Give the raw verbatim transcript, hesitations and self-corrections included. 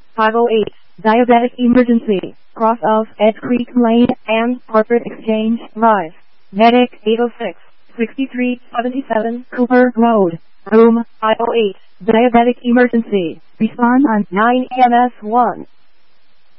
five oh eight, diabetic emergency, cross of Ed Creek Lane and Corporate Exchange Drive. Medic eight oh six, sixty-three seventy-seven Cooper Road, room five oh eight, diabetic emergency. Respond on nine E M S one.